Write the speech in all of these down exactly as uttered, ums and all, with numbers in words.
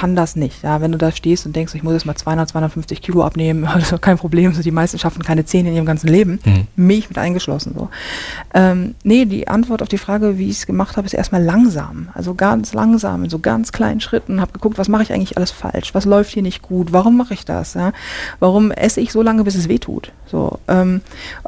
kann das nicht. Ja, wenn du da stehst und denkst, ich muss jetzt mal zweihundert, zweihundertfünfzig Kilo abnehmen, das ist doch kein Problem. So, die meisten schaffen keine zehn in ihrem ganzen Leben. Mhm. Mich mit eingeschlossen. So. Ähm, nee, die Antwort auf die Frage, wie ich es gemacht habe, ist erstmal langsam. Also ganz langsam, in so ganz kleinen Schritten. Habe geguckt, was mache ich eigentlich alles falsch? Was läuft hier nicht gut? Warum mache ich das? Ja? Warum esse ich so lange, bis es weh tut? So, ähm,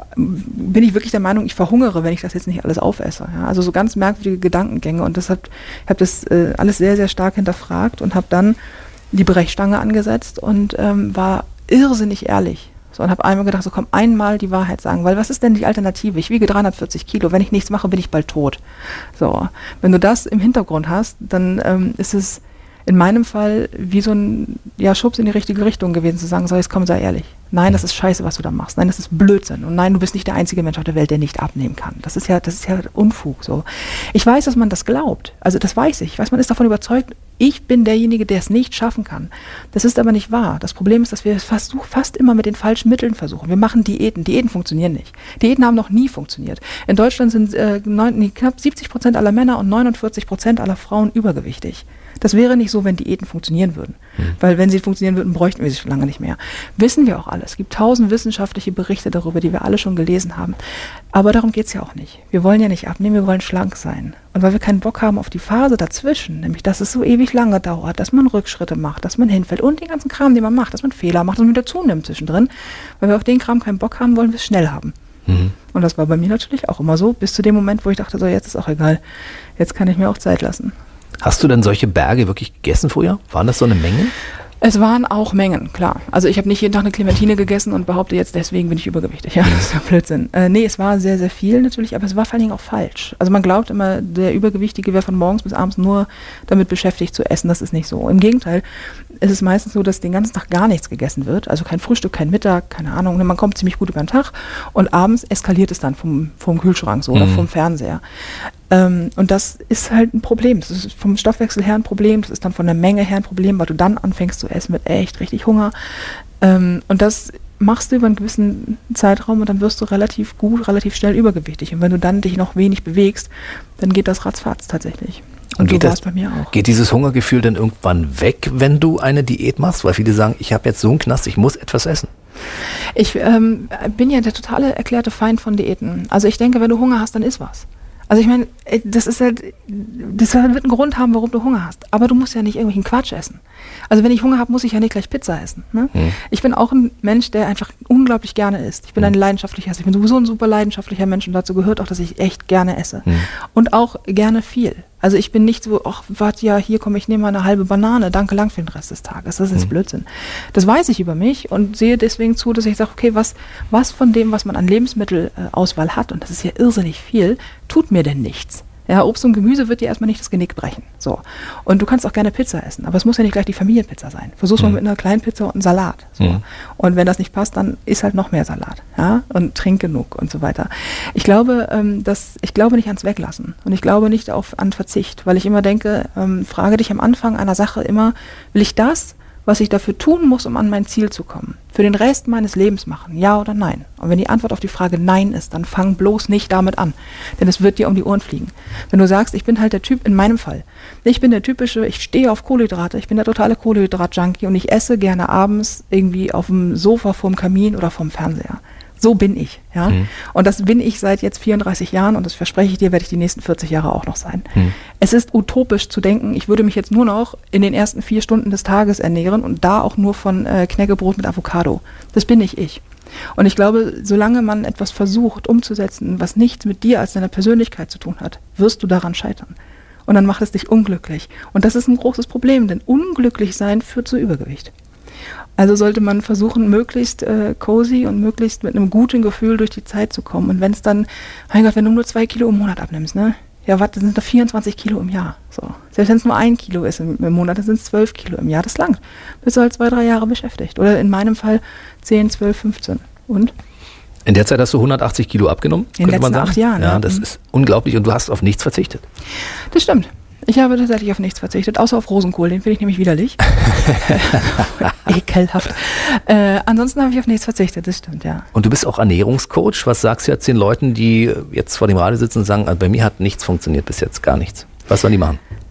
bin ich wirklich der Meinung, ich verhungere, wenn ich das jetzt nicht alles aufesse. Ja? Also so ganz merkwürdige Gedankengänge. Und deshalb habe ich das äh, alles sehr, sehr stark hinterfragt und habe dann die Brechstange angesetzt und ähm, war irrsinnig ehrlich. So, und habe einmal gedacht, so komm, einmal die Wahrheit sagen, weil was ist denn die Alternative? Ich wiege dreihundertvierzig Kilo, wenn ich nichts mache, bin ich bald tot. So, wenn du das im Hintergrund hast, dann ähm, ist es in meinem Fall wie so ein ja, Schubs in die richtige Richtung gewesen, zu sagen, so jetzt komm, sei ehrlich. Nein, das ist scheiße, was du da machst. Nein, das ist Blödsinn. Und nein, du bist nicht der einzige Mensch auf der Welt, der nicht abnehmen kann. Das ist ja, das ist ja Unfug. So. Ich weiß, dass man das glaubt. Also das weiß ich. Ich weiß, man ist davon überzeugt, ich bin derjenige, der es nicht schaffen kann. Das ist aber nicht wahr. Das Problem ist, dass wir es fast, fast immer mit den falschen Mitteln versuchen. Wir machen Diäten. Diäten funktionieren nicht. Diäten haben noch nie funktioniert. In Deutschland sind äh, neun, nee, knapp siebzig Prozent aller Männer und neunundvierzig Prozent aller Frauen übergewichtig. Das wäre nicht so, wenn Diäten funktionieren würden. Hm. Weil wenn sie funktionieren würden, bräuchten wir sie schon lange nicht mehr. Wissen wir auch alle. Es gibt tausend wissenschaftliche Berichte darüber, die wir alle schon gelesen haben. Aber darum geht es ja auch nicht. Wir wollen ja nicht abnehmen, wir wollen schlank sein. Und weil wir keinen Bock haben auf die Phase dazwischen, nämlich dass es so ewig lange dauert, dass man Rückschritte macht, dass man hinfällt und den ganzen Kram, den man macht, dass man Fehler macht, dass man wieder zunimmt zwischendrin, weil wir auf den Kram keinen Bock haben, wollen wir es schnell haben. Mhm. Und das war bei mir natürlich auch immer so, bis zu dem Moment, wo ich dachte, so jetzt ist auch egal, jetzt kann ich mir auch Zeit lassen. Hast du denn solche Berge wirklich gegessen vorher? Waren das so eine Menge? Es waren auch Mengen, klar. Also ich habe nicht jeden Tag eine Clementine gegessen und behaupte jetzt, deswegen bin ich übergewichtig. Ja, das ist ja Blödsinn. Äh, nee, es war sehr, sehr viel natürlich, aber es war vor allen Dingen auch falsch. Also man glaubt immer, der Übergewichtige wäre von morgens bis abends nur damit beschäftigt zu essen. Das ist nicht so. Im Gegenteil, es ist meistens so, dass den ganzen Tag gar nichts gegessen wird. Also kein Frühstück, kein Mittag, keine Ahnung. Man kommt ziemlich gut über den Tag und abends eskaliert es dann vom, vom Kühlschrank so, mhm. oder vom Fernseher. Ähm, und das ist halt ein Problem. Das ist vom Stoffwechsel her ein Problem, das ist dann von der Menge her ein Problem, weil du dann anfängst zu essen mit echt richtig Hunger. Ähm, und das machst du über einen gewissen Zeitraum und dann wirst du relativ gut, relativ schnell übergewichtig. Und wenn du dann dich noch wenig bewegst, dann geht das ratzfatz tatsächlich. Und, und so war es bei mir auch. Geht dieses Hungergefühl dann irgendwann weg, wenn du eine Diät machst? Weil viele sagen, ich habe jetzt so einen Knast, ich muss etwas essen. Ich ähm, bin ja der totale erklärte Feind von Diäten. Also ich denke, wenn du Hunger hast, dann iss was. Also ich meine, das ist halt, das wird einen Grund haben, warum du Hunger hast. Aber du musst ja nicht irgendwelchen Quatsch essen. Also wenn ich Hunger habe, muss ich ja nicht gleich Pizza essen. Ne? Hm. Ich bin auch ein Mensch, der einfach unglaublich gerne isst. Ich bin ein leidenschaftlicher Esser. Ich bin sowieso ein super leidenschaftlicher Mensch und dazu gehört auch, dass ich echt gerne esse. Hm. Und auch gerne viel. Also ich bin nicht so, ach, warte, ja, hier komm, ich nehme mal eine halbe Banane, danke lang für den Rest des Tages. Das ist hm. Blödsinn. Das weiß ich über mich und sehe deswegen zu, dass ich sage, okay, was, was von dem, was man an Lebensmittelauswahl hat, und das ist ja irrsinnig viel, tut mir denn nichts? Ja, Obst und Gemüse wird dir erstmal nicht das Genick brechen. So. Und du kannst auch gerne Pizza essen, aber es muss ja nicht gleich die Familienpizza sein. Versuch's mhm. mal mit einer kleinen Pizza und einem Salat. So. Mhm. Und wenn das nicht passt, dann isst halt noch mehr Salat. Ja? Und trink genug und so weiter. Ich glaube, ähm, dass, ich glaube nicht ans Weglassen. Und ich glaube nicht auf, an Verzicht. Weil ich immer denke, ähm, frage dich am Anfang einer Sache immer, will ich das, was ich dafür tun muss, um an mein Ziel zu kommen, für den Rest meines Lebens machen, ja oder nein? Und wenn die Antwort auf die Frage Nein ist, dann fang bloß nicht damit an, denn es wird dir um die Ohren fliegen. Wenn du sagst, ich bin halt der Typ, in meinem Fall, ich bin der typische, ich stehe auf Kohlenhydrate, ich bin der totale Kohlenhydrat-Junkie und ich esse gerne abends irgendwie auf dem Sofa vorm Kamin oder vorm Fernseher. So bin ich, ja. Mhm. Und das bin ich seit jetzt vierunddreißig Jahren und das verspreche ich dir, werde ich die nächsten vierzig Jahre auch noch sein. Mhm. Es ist utopisch zu denken, ich würde mich jetzt nur noch in den ersten vier Stunden des Tages ernähren und da auch nur von äh, Knäckebrot mit Avocado. Das bin nicht ich. Und ich glaube, solange man etwas versucht umzusetzen, was nichts mit dir als deiner Persönlichkeit zu tun hat, wirst du daran scheitern. Und dann macht es dich unglücklich. Und das ist ein großes Problem, denn unglücklich sein führt zu Übergewicht. Also sollte man versuchen, möglichst äh, cozy und möglichst mit einem guten Gefühl durch die Zeit zu kommen. Und wenn es dann, mein Gott, wenn du nur zwei Kilo im Monat abnimmst, ne? Ja, was, das sind da vierundzwanzig Kilo im Jahr. So. Selbst wenn es nur ein Kilo ist im, im Monat, dann sind es zwölf Kilo im Jahr. Das langt. Bist du halt zwei, drei Jahre beschäftigt. Oder in meinem Fall zehn, zwölf, fünfzehn. Und? In der Zeit hast du hundertachtzig Kilo abgenommen, in den letzten acht Jahren. Ja, das mhm. ist unglaublich und du hast auf nichts verzichtet. Das stimmt. Ich habe tatsächlich auf nichts verzichtet, außer auf Rosenkohl, den finde ich nämlich widerlich. Ekelhaft. Äh, ansonsten habe ich auf nichts verzichtet, das stimmt, ja. Und du bist auch Ernährungscoach. Was sagst du jetzt den Leuten, die jetzt vor dem Radio sitzen und sagen, also bei mir hat nichts funktioniert bis jetzt, gar nichts? Was sollen die machen?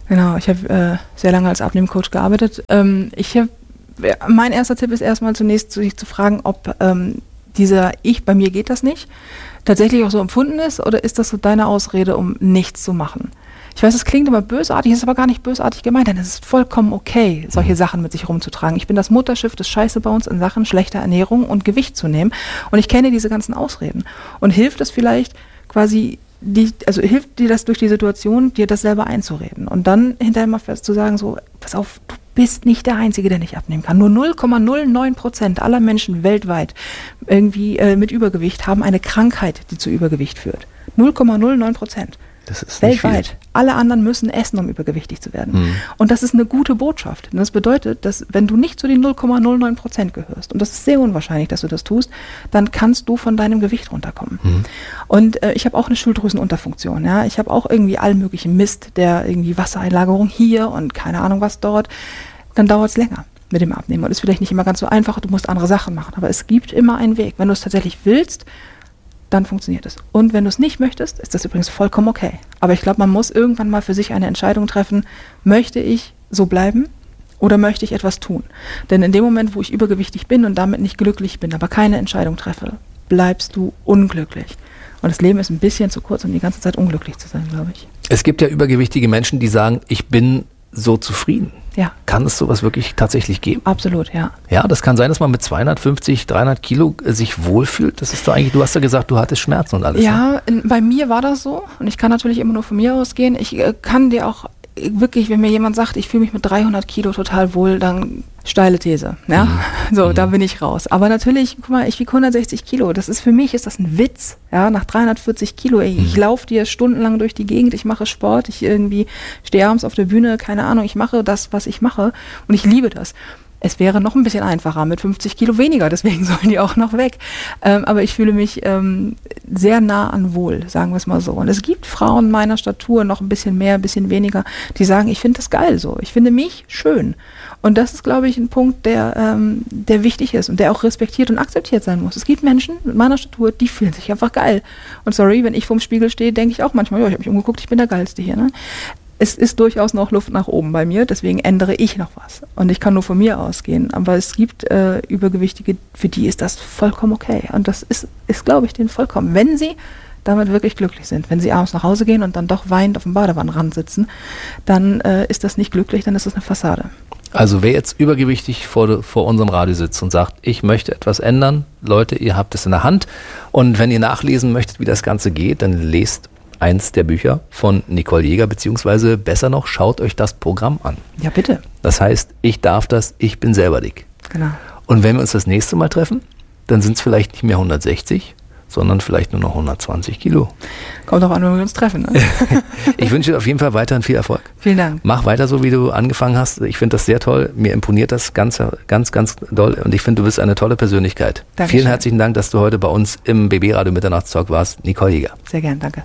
Genau, ich habe äh, sehr lange als Abnehmcoach gearbeitet. Ähm, ich hab, mein erster Tipp ist erstmal zunächst sich zu fragen, ob ähm, dieser Ich, bei mir geht das nicht, tatsächlich auch so empfunden ist oder ist das so deine Ausrede, um nichts zu machen? Ich weiß, es klingt immer bösartig, ist aber gar nicht bösartig gemeint, denn es ist vollkommen okay, solche Sachen mit sich rumzutragen. Ich bin das Mutterschiff des Scheiße bei uns in Sachen schlechter Ernährung und Gewicht zu nehmen und ich kenne diese ganzen Ausreden. Und hilft es vielleicht quasi, die, also hilft dir das durch die Situation, dir das selber einzureden und dann hinterher mal fest zu sagen, so, pass auf, du bist nicht der Einzige, der nicht abnehmen kann. Nur null Komma null neun Prozent aller Menschen weltweit irgendwie äh, mit Übergewicht haben eine Krankheit, die zu Übergewicht führt. null Komma null neun Prozent. Das ist nicht weltweit. Viel. Alle anderen müssen essen, um übergewichtig zu werden. Mhm. Und das ist eine gute Botschaft. Und das bedeutet, dass wenn du nicht zu den null Komma null neun Prozent gehörst, und das ist sehr unwahrscheinlich, dass du das tust, dann kannst du von deinem Gewicht runterkommen. Mhm. Und äh, ich habe auch eine Schilddrüsenunterfunktion. Ja? Ich habe auch irgendwie all möglichen Mist, der irgendwie Wassereinlagerung hier und keine Ahnung was dort. Dann dauert es länger mit dem Abnehmen. Und ist vielleicht nicht immer ganz so einfach, du musst andere Sachen machen. Aber es gibt immer einen Weg. Wenn du es tatsächlich willst, dann funktioniert es. Und wenn du es nicht möchtest, ist das übrigens vollkommen okay. Aber ich glaube, man muss irgendwann mal für sich eine Entscheidung treffen, möchte ich so bleiben oder möchte ich etwas tun? Denn in dem Moment, wo ich übergewichtig bin und damit nicht glücklich bin, aber keine Entscheidung treffe, bleibst du unglücklich. Und das Leben ist ein bisschen zu kurz, um die ganze Zeit unglücklich zu sein, glaube ich. Es gibt ja übergewichtige Menschen, die sagen, ich bin so zufrieden. Ja. Kann es sowas wirklich tatsächlich geben? Absolut, ja. Ja, das kann sein, dass man mit zweihundertfünfzig, dreihundert Kilo sich wohlfühlt. Das ist doch eigentlich, du hast ja gesagt, du hattest Schmerzen und alles. Ja, ne? in, bei mir war das so. Und ich kann natürlich immer nur von mir ausgehen. Ich äh, kann dir auch wirklich, wenn mir jemand sagt, ich fühle mich mit dreihundert Kilo total wohl, dann steile These. Ja, mhm. so, mhm. da bin ich raus. Aber natürlich, guck mal, ich wiege hundertsechzig Kilo. Das ist für mich, ist das ein Witz. Ja, nach dreihundertvierzig Kilo. Ey, ich mhm. laufe dir stundenlang durch die Gegend, ich mache Sport, ich irgendwie stehe abends auf der Bühne, keine Ahnung, ich mache das, was ich mache und ich liebe das. Es wäre noch ein bisschen einfacher mit fünfzig Kilo weniger, deswegen sollen die auch noch weg. Ähm, aber ich fühle mich ähm, sehr nah an Wohl, sagen wir es mal so. Und es gibt Frauen meiner Statur, noch ein bisschen mehr, ein bisschen weniger, die sagen, ich finde das geil so. Ich finde mich schön. Und das ist, glaube ich, ein Punkt, der, ähm, der wichtig ist und der auch respektiert und akzeptiert sein muss. Es gibt Menschen mit meiner Statur, die fühlen sich einfach geil. Und sorry, wenn ich vorm Spiegel stehe, denke ich auch manchmal, ja, ich habe mich umgeguckt, ich bin der Geilste hier, ne? Es ist durchaus noch Luft nach oben bei mir, deswegen ändere ich noch was. Und ich kann nur von mir ausgehen. Aber es gibt äh, Übergewichtige, für die ist das vollkommen okay. Und das ist, ist glaube ich, denen vollkommen. Wenn sie damit wirklich glücklich sind, wenn sie abends nach Hause gehen und dann doch weinend auf dem Badewannenrand sitzen, dann äh, ist das nicht glücklich, dann ist das eine Fassade. Also wer jetzt übergewichtig vor, vor unserem Radio sitzt und sagt, ich möchte etwas ändern, Leute, ihr habt es in der Hand. Und wenn ihr nachlesen möchtet, wie das Ganze geht, dann lest eins der Bücher von Nicole Jäger, beziehungsweise besser noch, schaut euch das Programm an. Ja, bitte. Das heißt, ich darf das, ich bin selber dick. Genau. Und wenn wir uns das nächste Mal treffen, dann sind es vielleicht nicht mehr hundertsechzig, sondern vielleicht nur noch hundertzwanzig Kilo. Kommt auch an, wenn wir uns treffen. Ne? Ich wünsche dir auf jeden Fall weiterhin viel Erfolg. Vielen Dank. Mach weiter so, wie du angefangen hast. Ich finde das sehr toll. Mir imponiert das ganz, ganz, ganz doll. Und ich finde, du bist eine tolle Persönlichkeit. Dankeschön. Vielen herzlichen Dank, dass du heute bei uns im B B-Radio Mitternachtstalk warst. Nicole Jäger. Sehr gern, danke.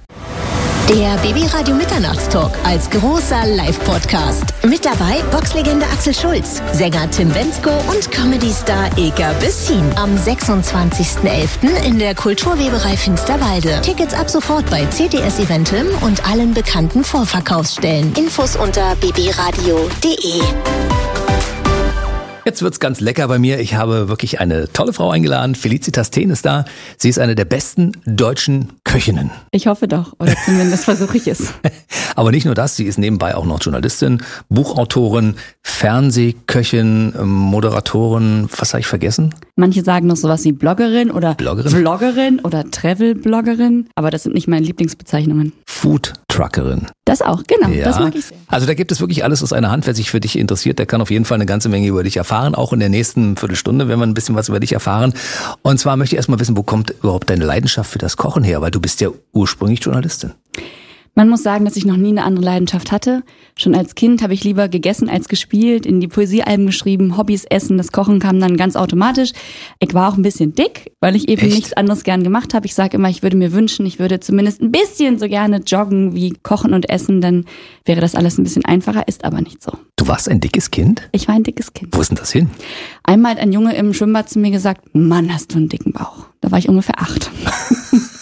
Der B B-Radio Mitternachtstalk als großer Live-Podcast. Mit dabei Boxlegende Axel Schulz, Sänger Tim Bendzko und Comedy-Star Ilka Bessin. Am sechsundzwanzigsten elften in der Kulturweberei Finsterwalde. Tickets ab sofort bei C T S Eventim und allen bekannten Vorverkaufsstellen. Infos unter b b radio punkt d e. Jetzt wird's ganz lecker bei mir. Ich habe wirklich eine tolle Frau eingeladen. Felicitas Thehn ist da. Sie ist eine der besten deutschen Köchinnen. Ich hoffe doch, oder zumindest versuche ich es. Aber nicht nur das, sie ist nebenbei auch noch Journalistin, Buchautorin, Fernsehköchin, Moderatorin. Was habe ich vergessen? Manche sagen noch sowas wie Bloggerin oder Bloggerin, Vloggerin oder Travel-Bloggerin. Aber das sind nicht meine Lieblingsbezeichnungen. Food-Truckerin. Das auch, genau. Ja. Das mag ich sehr. Also da gibt es wirklich alles aus einer Hand. Wer sich für dich interessiert, der kann auf jeden Fall eine ganze Menge über dich erfahren. Auch in der nächsten Viertelstunde werden wir ein bisschen was über dich erfahren. Und zwar möchte ich erstmal wissen, wo kommt überhaupt deine Leidenschaft für das Kochen her? Weil du bist ja ursprünglich Journalistin. Man muss sagen, dass ich noch nie eine andere Leidenschaft hatte. Schon als Kind habe ich lieber gegessen als gespielt, in die Poesiealben geschrieben, Hobbys, Essen, das Kochen kam dann ganz automatisch. Ich war auch ein bisschen dick, weil ich eben Echt? nichts anderes gern gemacht habe. Ich sage immer, ich würde mir wünschen, ich würde zumindest ein bisschen so gerne joggen wie Kochen und Essen, dann wäre das alles ein bisschen einfacher, ist aber nicht so. Du warst ein dickes Kind? Ich war ein dickes Kind. Wo ist denn das hin? Einmal hat ein Junge im Schwimmbad zu mir gesagt, Mann, hast du einen dicken Bauch. Da war ich ungefähr acht.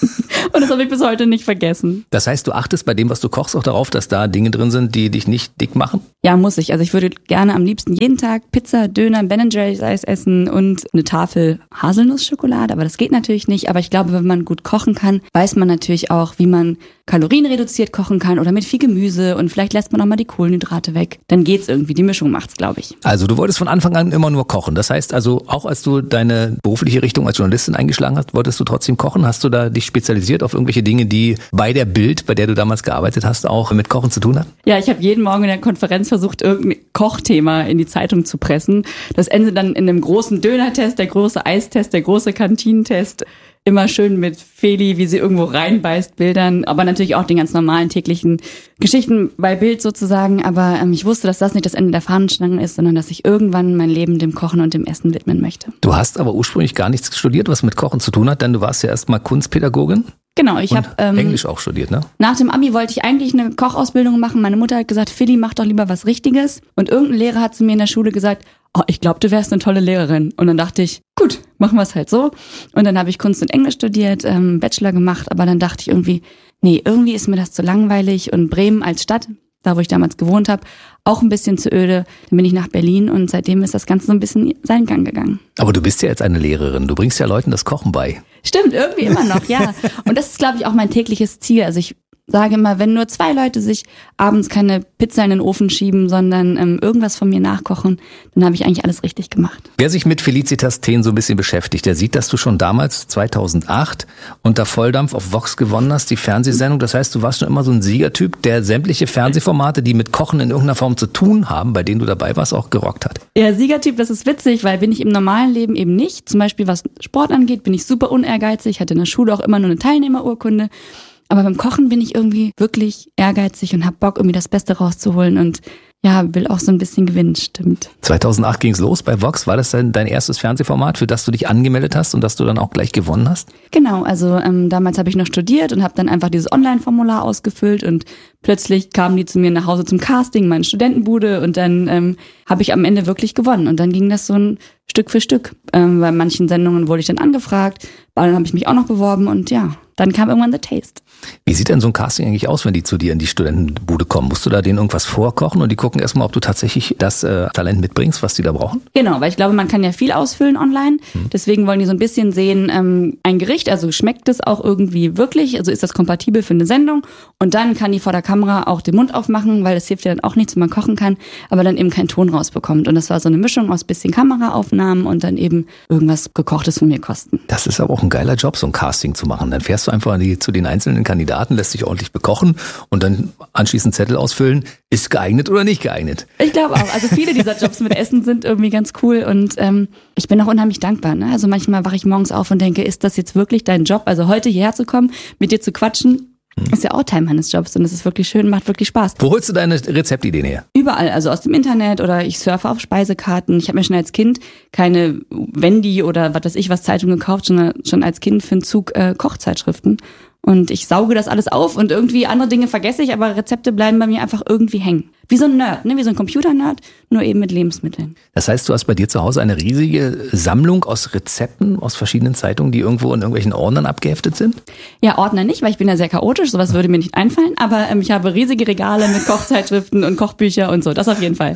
Und das habe ich bis heute nicht vergessen. Das heißt, du achtest bei dem, was du kochst, auch darauf, dass da Dinge drin sind, die dich nicht dick machen? Ja, muss ich. Also ich würde gerne am liebsten jeden Tag Pizza, Döner, Ben and Jerry's Eis essen und eine Tafel Haselnussschokolade. Aber das geht natürlich nicht. Aber ich glaube, wenn man gut kochen kann, weiß man natürlich auch, wie man kalorienreduziert kochen kann oder mit viel Gemüse und vielleicht lässt man auch mal die Kohlenhydrate weg. Dann geht's irgendwie. Die Mischung macht's, glaube ich. Also du wolltest von Anfang an immer nur kochen. Das heißt also, auch als du deine berufliche Richtung als Journalistin eingeschlagen hast, wolltest du trotzdem kochen? Hast du da dich spezialisiert auf irgendwelche Dinge, die bei der Bild, bei der du damals gearbeitet hast, auch mit Kochen zu tun haben? Ja, ich habe jeden Morgen in der Konferenz versucht, irgendein Kochthema in die Zeitung zu pressen. Das endet dann in einem großen Dönertest, der große Eistest, der große Kantinentest. Immer schön mit Feli, wie sie irgendwo reinbeißt, Bildern, aber natürlich auch den ganz normalen täglichen Geschichten bei Bild sozusagen. Aber ähm, ich wusste, dass das nicht das Ende der Fahnenstange ist, sondern dass ich irgendwann mein Leben dem Kochen und dem Essen widmen möchte. Du hast aber ursprünglich gar nichts studiert, was mit Kochen zu tun hat, denn du warst ja erstmal Kunstpädagogin. Genau, ich habe ähm, Englisch auch studiert, ne? Nach dem Abi wollte ich eigentlich eine Kochausbildung machen. Meine Mutter hat gesagt, Feli, mach doch lieber was Richtiges. Und irgendein Lehrer hat zu mir in der Schule gesagt, oh, ich glaube, du wärst eine tolle Lehrerin. Und dann dachte ich, gut, machen wir es halt so. Und dann habe ich Kunst und Englisch studiert, ähm, Bachelor gemacht. Aber dann dachte ich irgendwie, nee, irgendwie ist mir das zu langweilig. Und Bremen als Stadt, da wo ich damals gewohnt habe, auch ein bisschen zu öde. Dann bin ich nach Berlin und seitdem ist das Ganze so ein bisschen seinen Gang gegangen. Aber du bist ja jetzt eine Lehrerin. Du bringst ja Leuten das Kochen bei. Stimmt, irgendwie immer noch, ja. Und das ist, glaube ich, auch mein tägliches Ziel. Also ich sage immer, wenn nur zwei Leute sich abends keine Pizza in den Ofen schieben, sondern ähm, irgendwas von mir nachkochen, dann habe ich eigentlich alles richtig gemacht. Wer sich mit Felicitas Thehn so ein bisschen beschäftigt, der sieht, dass du schon damals, zweitausendacht, unter Volldampf auf Vox gewonnen hast, die Fernsehsendung. Das heißt, du warst schon immer so ein Siegertyp, der sämtliche Fernsehformate, die mit Kochen in irgendeiner Form zu tun haben, bei denen du dabei warst, auch gerockt hat. Ja, Siegertyp, das ist witzig, weil bin ich im normalen Leben eben nicht. Zum Beispiel was Sport angeht, bin ich super unehrgeizig, hatte in der Schule auch immer nur eine Teilnehmerurkunde. Aber beim Kochen bin ich irgendwie wirklich ehrgeizig und hab Bock, irgendwie das Beste rauszuholen und ja, will auch so ein bisschen gewinnen, stimmt. zweitausendacht ging's los bei Vox. War das denn dein erstes Fernsehformat, für das du dich angemeldet hast und das du dann auch gleich gewonnen hast? Genau, also ähm, damals habe ich noch studiert und habe dann einfach dieses Online-Formular ausgefüllt und plötzlich kamen die zu mir nach Hause zum Casting, meine Studentenbude und dann ähm, habe ich am Ende wirklich gewonnen und dann ging das so ein Stück für Stück. Ähm, bei manchen Sendungen wurde ich dann angefragt, bei anderen habe ich mich auch noch beworben und ja, dann kam irgendwann The Taste. Wie sieht denn so ein Casting eigentlich aus, wenn die zu dir in die Studentenbude kommen? Musst du da denen irgendwas vorkochen und die gucken erstmal, ob du tatsächlich das äh, Talent mitbringst, was die da brauchen? Genau, weil ich glaube, man kann ja viel ausfüllen online. Hm. Deswegen wollen die so ein bisschen sehen, ähm, ein Gericht, also schmeckt es auch irgendwie wirklich, also ist das kompatibel für eine Sendung? Und dann kann die vor der Kamera auch den Mund aufmachen, weil das hilft ja dann auch nichts, wenn man kochen kann, aber dann eben keinen Ton rausbekommt. Und das war so eine Mischung aus bisschen Kameraaufnahmen und dann eben irgendwas Gekochtes von mir kosten. Das ist aber auch ein geiler Job, so ein Casting zu machen. Dann fährst du einfach an die, zu den einzelnen Kandidaten, lässt dich ordentlich bekochen und dann anschließend Zettel ausfüllen, ist geeignet oder nicht geeignet. Ich glaube auch, also viele dieser Jobs mit Essen sind irgendwie ganz cool und ähm, ich bin auch unheimlich dankbar. Ne? Also manchmal wache ich morgens auf und denke, ist das jetzt wirklich dein Job? Also heute hierher zu kommen, mit dir zu quatschen, hm. ist ja auch Teil meines Jobs und es ist wirklich schön, macht wirklich Spaß. Wo holst du deine Rezeptideen her? Überall, also aus dem Internet oder ich surfe auf Speisekarten. Ich habe mir schon als Kind keine Wendy oder was weiß ich was Zeitung gekauft, sondern schon als Kind für einen Zug äh, Kochzeitschriften. Und ich sauge das alles auf und irgendwie andere Dinge vergesse ich, aber Rezepte bleiben bei mir einfach irgendwie hängen. Wie so ein Nerd, ne? Wie so ein Computer-Nerd, nur eben mit Lebensmitteln. Das heißt, du hast bei dir zu Hause eine riesige Sammlung aus Rezepten aus verschiedenen Zeitungen, die irgendwo in irgendwelchen Ordnern abgeheftet sind? Ja, Ordner nicht, weil ich bin ja sehr chaotisch, sowas würde mir nicht einfallen, aber ähm, ich habe riesige Regale mit Kochzeitschriften und Kochbücher und so, das auf jeden Fall.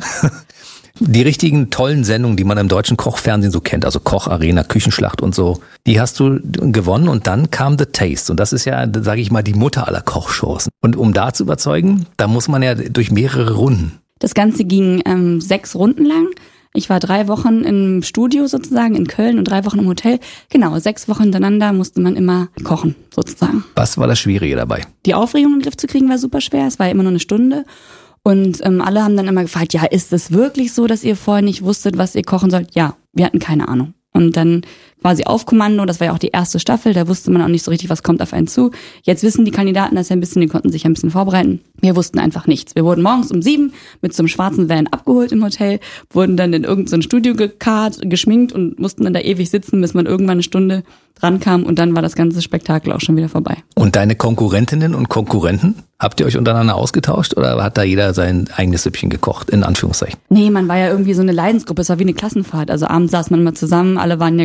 Die richtigen tollen Sendungen, die man im deutschen Kochfernsehen so kennt, also Koch, Arena, Küchenschlacht und so, die hast du gewonnen und dann kam The Taste und das ist ja, sage ich mal, die Mutter aller Kochshows. Und um da zu überzeugen, da muss man ja durch mehrere Runden. Das Ganze ging ähm, sechs Runden lang. Ich war drei Wochen im Studio sozusagen in Köln und drei Wochen im Hotel. Genau, sechs Wochen hintereinander musste man immer kochen sozusagen. Was war das Schwierige dabei? Die Aufregung in den Griff zu kriegen war super schwer, es war immer nur eine Stunde. Und ähm, alle haben dann immer gefragt, ja, ist es wirklich so, dass ihr vorher nicht wusstet, was ihr kochen sollt? Ja, wir hatten keine Ahnung. Und dann quasi auf Kommando, das war ja auch die erste Staffel, da wusste man auch nicht so richtig, was kommt auf einen zu. Jetzt wissen die Kandidaten das ja ein bisschen, die konnten sich ein bisschen vorbereiten. Wir wussten einfach nichts. Wir wurden morgens um sieben mit so einem schwarzen Van abgeholt im Hotel, wurden dann in irgendein Studio gekarrt, geschminkt und mussten dann da ewig sitzen, bis man irgendwann eine Stunde dran kam und dann war das ganze Spektakel auch schon wieder vorbei. Und deine Konkurrentinnen und Konkurrenten, habt ihr euch untereinander ausgetauscht oder hat da jeder sein eigenes Süppchen gekocht, in Anführungszeichen? Nee, man war ja irgendwie so eine Leidensgruppe, es war wie eine Klassenfahrt. Also abends saß man immer zusammen, alle waren ja gleich aufgeregt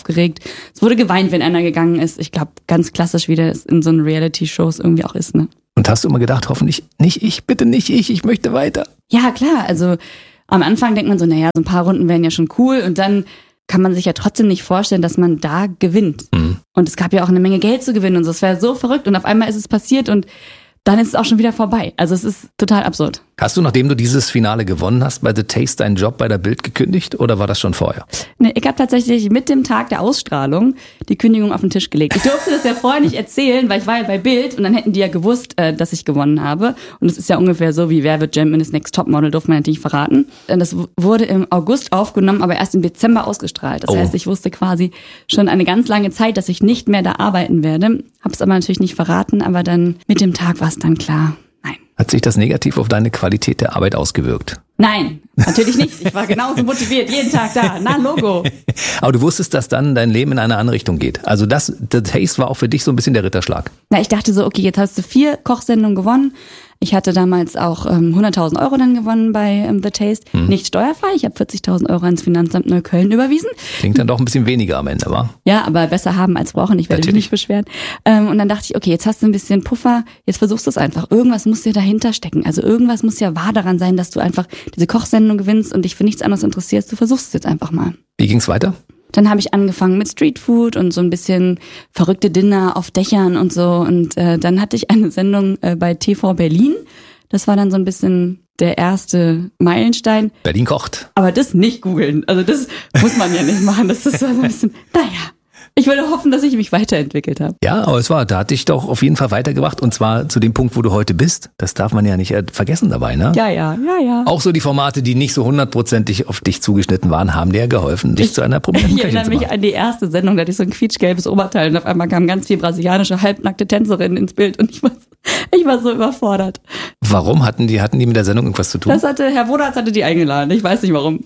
aufgeregt. Es wurde geweint, wenn einer gegangen ist. Ich glaube, ganz klassisch, wie das in so einen Reality-Shows irgendwie auch ist, ne? Und hast du immer gedacht, hoffentlich nicht ich, bitte nicht ich, ich möchte weiter? Ja, klar. Also am Anfang denkt man so, naja, so ein paar Runden wären ja schon cool. Und dann kann man sich ja trotzdem nicht vorstellen, dass man da gewinnt. Mhm. Und es gab ja auch eine Menge Geld zu gewinnen und so. Es wäre so verrückt. Und auf einmal ist es passiert und dann ist es auch schon wieder vorbei. Also es ist total absurd. Hast du, nachdem du dieses Finale gewonnen hast, bei The Taste deinen Job bei der Bild gekündigt oder war das schon vorher? Nee, ich habe tatsächlich mit dem Tag der Ausstrahlung die Kündigung auf den Tisch gelegt. Ich durfte das ja vorher nicht erzählen, weil ich war ja bei Bild und dann hätten die ja gewusst, äh, dass ich gewonnen habe. Und es ist ja ungefähr so wie Wer wird Germany's Next Topmodel, durfte man natürlich verraten. Und das wurde im August aufgenommen, aber erst im Dezember ausgestrahlt. Das oh. heißt, ich wusste quasi schon eine ganz lange Zeit, dass ich nicht mehr da arbeiten werde. Habe es aber natürlich nicht verraten, aber dann mit dem Tag war es dann klar. Nein. Hat sich das negativ auf deine Qualität der Arbeit ausgewirkt? Nein, natürlich nicht. Ich war genauso motiviert, jeden Tag da. Na, Logo. Aber du wusstest, dass dann dein Leben in eine andere Richtung geht. Also das, The Taste war auch für dich so ein bisschen der Ritterschlag. Na, ich dachte so, okay, jetzt hast du vier Kochsendungen gewonnen. Ich hatte damals auch ähm, hunderttausend Euro dann gewonnen bei ähm, The Taste. Hm. Nicht steuerfrei. Ich habe vierzigtausend Euro ans Finanzamt Neukölln überwiesen. Klingt dann doch ein bisschen weniger am Ende, wa? Ja, aber besser haben als brauchen. Ich werde mich nicht beschweren. Ähm, und dann dachte ich, okay, jetzt hast du ein bisschen Puffer. Jetzt versuchst du es einfach. Irgendwas muss dir dahinter stecken. Also irgendwas muss ja wahr daran sein, dass du einfach diese Kochsendung gewinnst und dich für nichts anderes interessierst. Du versuchst es jetzt einfach mal. Wie ging's weiter? Dann habe ich angefangen mit Streetfood und so ein bisschen verrückte Dinner auf Dächern und so. Und äh, dann hatte ich eine Sendung äh, bei T V Berlin. Das war dann so ein bisschen der erste Meilenstein. Berlin kocht. Aber das nicht googeln. Also das muss man ja nicht machen. Das ist so ein bisschen, naja. Ich würde hoffen, dass ich mich weiterentwickelt habe. Ja, aber es war, da hat dich doch auf jeden Fall weitergebracht und zwar zu dem Punkt, wo du heute bist. Das darf man ja nicht vergessen dabei, ne? Ja, ja, ja, ja. Auch so die Formate, die nicht so hundertprozentig auf dich zugeschnitten waren, haben dir ja geholfen, dich ich, zu einer prominenten Köchin zu machen. Ich erinnere mich an die erste Sendung, da hatte ich so ein quietschgelbes Oberteil und auf einmal kamen ganz viele brasilianische halbnackte Tänzerinnen ins Bild und ich war, ich war so überfordert. Warum? Hatten die, hatten die mit der Sendung irgendwas zu tun? Das hatte, Herr Wodarz hatte die eingeladen. Ich weiß nicht warum.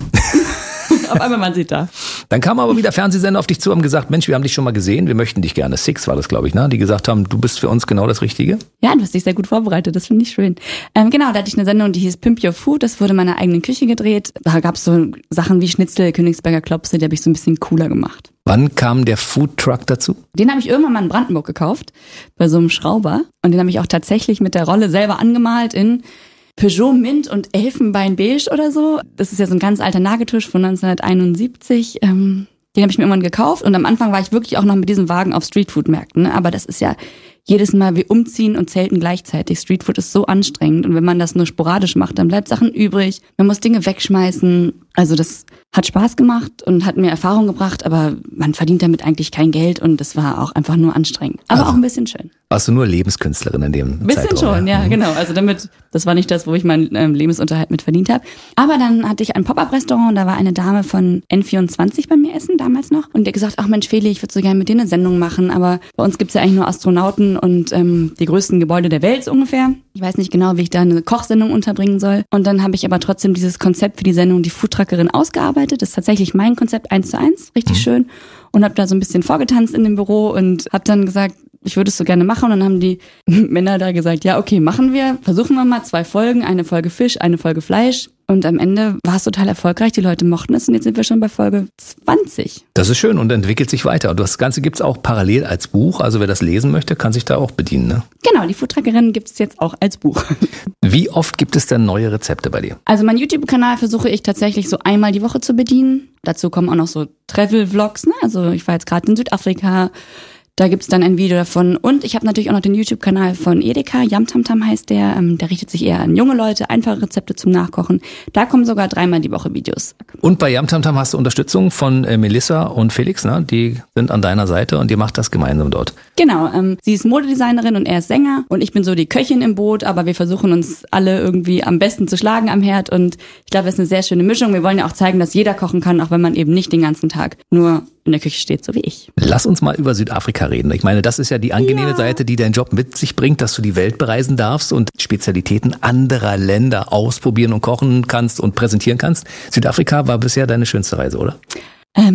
Auf einmal man sieht da. Dann kamen aber wieder Fernsehsender auf dich zu, haben gesagt, Mensch, wir haben dich schon mal gesehen, wir möchten dich gerne. Six war das, glaube ich, ne? Die gesagt haben, du bist für uns genau das Richtige. Ja, du hast dich sehr gut vorbereitet, das finde ich schön. Ähm, genau, da hatte ich eine Sendung, die hieß Pimp Your Food, das wurde in meiner eigenen Küche gedreht. Da gab es so Sachen wie Schnitzel, Königsberger Klopse, die habe ich so ein bisschen cooler gemacht. Wann kam der Foodtruck dazu? Den habe ich irgendwann mal in Brandenburg gekauft, bei so einem Schrauber. Und den habe ich auch tatsächlich mit der Rolle selber angemalt in Peugeot Mint und Elfenbein-Beige oder so. Das ist ja so ein ganz alter Nageltisch von neunzehnhunderteinundsiebzig. Ähm, den habe ich mir irgendwann gekauft und am Anfang war ich wirklich auch noch mit diesem Wagen auf Streetfood-Märkten. Ne? Aber das ist ja jedes Mal wie umziehen und zelten gleichzeitig. Streetfood ist so anstrengend und wenn man das nur sporadisch macht, dann bleibt Sachen übrig. Man muss Dinge wegschmeißen. Also das hat Spaß gemacht und hat mir Erfahrung gebracht, aber man verdient damit eigentlich kein Geld und das war auch einfach nur anstrengend. Aber also, auch ein bisschen schön. Warst du nur Lebenskünstlerin in dem Ein bisschen Zeitraum, schon, ja, ja, genau. Also damit, das war nicht das, wo ich meinen ähm, Lebensunterhalt mit verdient habe. Aber dann hatte ich ein Pop-Up-Restaurant und da war eine Dame von N vierundzwanzig bei mir essen, damals noch. Und die hat gesagt, ach Mensch Feli, ich würde so gerne mit dir eine Sendung machen, aber bei uns gibt's ja eigentlich nur Astronauten und ähm, die größten Gebäude der Welt so ungefähr. Ich weiß nicht genau, wie ich da eine Kochsendung unterbringen soll. Und dann habe ich aber trotzdem dieses Konzept für die Sendung Die Foodtruckerin ausgearbeitet. Das ist tatsächlich mein Konzept eins zu eins, richtig mhm. schön. Und habe da so ein bisschen vorgetanzt in dem Büro und habe dann gesagt, ich würde es so gerne machen. Und dann haben die Männer da gesagt, ja okay, machen wir. Versuchen wir mal zwei Folgen, eine Folge Fisch, eine Folge Fleisch. Und am Ende war es total erfolgreich. Die Leute mochten es und jetzt sind wir schon bei Folge zwanzig. Das ist schön und entwickelt sich weiter. Und das Ganze gibt's auch parallel als Buch. Also wer das lesen möchte, kann sich da auch bedienen, ne? Genau, die Foodtruckerin gibt es jetzt auch als Buch. Wie oft gibt es denn neue Rezepte bei dir? Also mein YouTube-Kanal versuche ich tatsächlich so einmal die Woche zu bedienen. Dazu kommen auch noch so Travel-Vlogs, ne? Also ich war jetzt gerade in Südafrika. Da gibt's dann ein Video davon. Und ich habe natürlich auch noch den YouTube-Kanal von Edeka. Yumtamtam heißt der. Ähm, der richtet sich eher an junge Leute, einfache Rezepte zum Nachkochen. Da kommen sogar dreimal die Woche Videos. Und bei Yumtamtam hast du Unterstützung von äh, Melissa und Felix, ne? Die sind an deiner Seite und ihr macht das gemeinsam dort. Genau. Ähm, sie ist Modedesignerin und er ist Sänger. Und ich bin so die Köchin im Boot. Aber wir versuchen uns alle irgendwie am besten zu schlagen am Herd. Und ich glaube, es ist eine sehr schöne Mischung. Wir wollen ja auch zeigen, dass jeder kochen kann, auch wenn man eben nicht den ganzen Tag nur in der Küche steht, so wie ich. Lass uns mal über Südafrika reden. Ich meine, das ist ja die angenehme ja. Seite, die dein Job mit sich bringt, dass du die Welt bereisen darfst und Spezialitäten anderer Länder ausprobieren und kochen kannst und präsentieren kannst. Südafrika war bisher deine schönste Reise, oder? Ähm,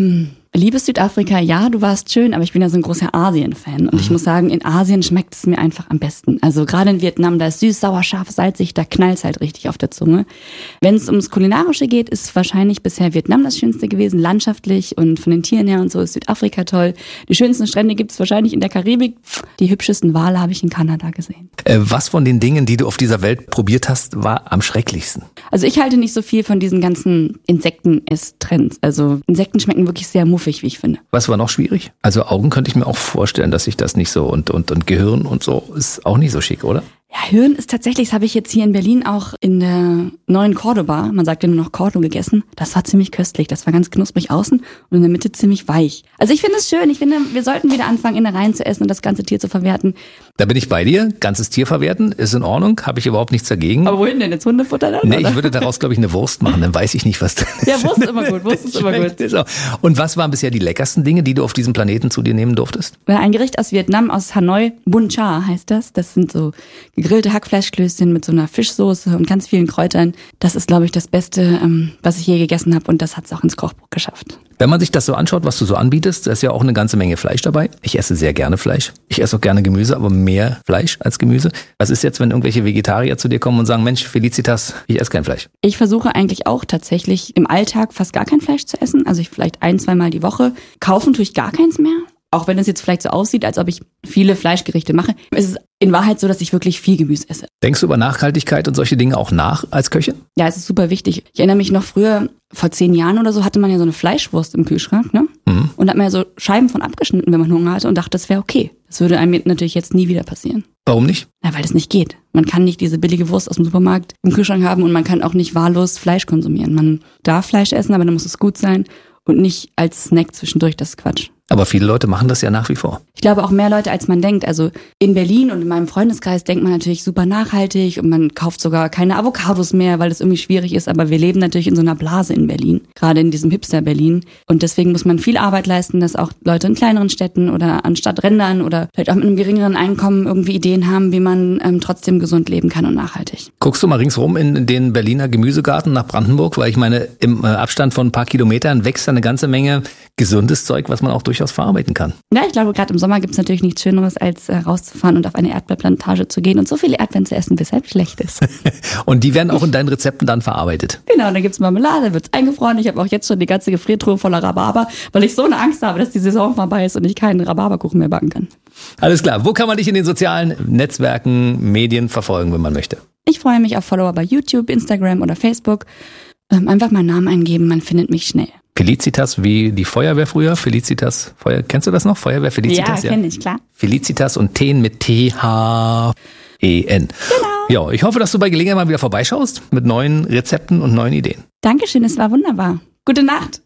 Liebes Südafrika, ja, du warst schön, aber ich bin ja so ein großer Asien-Fan. Und mhm. ich muss sagen, in Asien schmeckt es mir einfach am besten. Also gerade in Vietnam, da ist süß, sauer, scharf, salzig, da knallt es halt richtig auf der Zunge. Wenn es ums Kulinarische geht, ist wahrscheinlich bisher Vietnam das Schönste gewesen, landschaftlich und von den Tieren her und so ist Südafrika toll. Die schönsten Strände gibt es wahrscheinlich in der Karibik. Die hübschesten Wale habe ich in Kanada gesehen. Äh, was von den Dingen, die du auf dieser Welt probiert hast, war am schrecklichsten? Also ich halte nicht so viel von diesen ganzen Insekten-Ess-Trends. Also Insekten schmecken wirklich sehr muffig, wie ich finde. Was war noch schwierig? Also Augen könnte ich mir auch vorstellen, dass ich das nicht so und, und, und Gehirn und so ist auch nicht so schick, oder? Ja, Hirn ist tatsächlich, das habe ich jetzt hier in Berlin auch in der neuen Cordoba, man sagt ja nur noch Cordo, gegessen. Das war ziemlich köstlich. Das war ganz knusprig außen und in der Mitte ziemlich weich. Also ich finde es schön. Ich finde, wir sollten wieder anfangen, Innereien zu essen und das ganze Tier zu verwerten. Da bin ich bei dir. Ganzes Tier verwerten ist in Ordnung. Habe ich überhaupt nichts dagegen. Aber wohin denn? Jetzt Hundefutter dann? Nee, ich würde daraus, glaube ich, eine Wurst machen. Dann weiß ich nicht, was das ist. Ja, Wurst ist immer gut. Wurst ist immer gut. Und was waren bisher die leckersten Dinge, die du auf diesem Planeten zu dir nehmen durftest? Ein Gericht aus Vietnam, aus Hanoi. Bun Cha heißt das. Das sind so gegrillte Hackfleischklößchen mit so einer Fischsoße und ganz vielen Kräutern. Das ist, glaube ich, das Beste, ähm, was ich je gegessen habe und das hat es auch ins Kochbuch geschafft. Wenn man sich das so anschaut, was du so anbietest, da ist ja auch eine ganze Menge Fleisch dabei. Ich esse sehr gerne Fleisch. Ich esse auch gerne Gemüse, aber mehr Fleisch als Gemüse. Was ist jetzt, wenn irgendwelche Vegetarier zu dir kommen und sagen, Mensch, Felicitas, ich esse kein Fleisch? Ich versuche eigentlich auch tatsächlich im Alltag fast gar kein Fleisch zu essen. Also ich vielleicht ein, zweimal die Woche. Kaufen tue ich gar keins mehr. Auch wenn es jetzt vielleicht so aussieht, als ob ich viele Fleischgerichte mache, ist es in Wahrheit so, dass ich wirklich viel Gemüse esse. Denkst du über Nachhaltigkeit und solche Dinge auch nach als Köchin? Ja, es ist super wichtig. Ich erinnere mich noch früher, vor zehn Jahren oder so, hatte man ja so eine Fleischwurst im Kühlschrank, ne? Mhm. Und hat man ja so Scheiben von abgeschnitten, wenn man Hunger hatte und dachte, das wäre okay. Das würde einem natürlich jetzt nie wieder passieren. Warum nicht? Na, weil das nicht geht. Man kann nicht diese billige Wurst aus dem Supermarkt im Kühlschrank haben und man kann auch nicht wahllos Fleisch konsumieren. Man darf Fleisch essen, aber dann muss es gut sein und nicht als Snack zwischendurch, das ist Quatsch. Aber viele Leute machen das ja nach wie vor. Ich glaube auch mehr Leute, als man denkt. Also in Berlin und in meinem Freundeskreis denkt man natürlich super nachhaltig und man kauft sogar keine Avocados mehr, weil das irgendwie schwierig ist. Aber wir leben natürlich in so einer Blase in Berlin, gerade in diesem Hipster-Berlin. Und deswegen muss man viel Arbeit leisten, dass auch Leute in kleineren Städten oder an Stadträndern oder vielleicht auch mit einem geringeren Einkommen irgendwie Ideen haben, wie man ähm, trotzdem gesund leben kann und nachhaltig. Guckst du mal ringsrum in den Berliner Gemüsegarten nach Brandenburg? Weil ich meine, im Abstand von ein paar Kilometern wächst da eine ganze Menge gesundes Zeug, was man auch durchaus verarbeiten kann. Ja, ich glaube, gerade im Sommer gibt es natürlich nichts Schöneres, als äh, rauszufahren und auf eine Erdbeerplantage zu gehen und so viele Erdbeeren zu essen, weshalb schlecht ist. Und die werden auch in deinen Rezepten dann verarbeitet? Genau, dann gibt's Marmelade, wird's eingefroren. Ich habe auch jetzt schon die ganze Gefriertruhe voller Rhabarber, weil ich so eine Angst habe, dass die Saison vorbei ist und ich keinen Rhabarberkuchen mehr backen kann. Alles klar. Wo kann man dich in den sozialen Netzwerken, Medien verfolgen, wenn man möchte? Ich freue mich auf Follower bei YouTube, Instagram oder Facebook. Ähm, einfach meinen Namen eingeben, man findet mich schnell. Felicitas wie die Feuerwehr früher. Felicitas, Feuer, kennst du das noch? Feuerwehr Felicitas? Ja, kenne ich, klar. Felicitas und Teen mit T H E N. Genau. Ja, ich hoffe, dass du bei Gelegenheit mal wieder vorbeischaust mit neuen Rezepten und neuen Ideen. Dankeschön, es war wunderbar. Gute Nacht.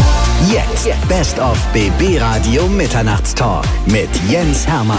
Jetzt Best of B B Radio Mitternachtstalk mit Jens Hermann.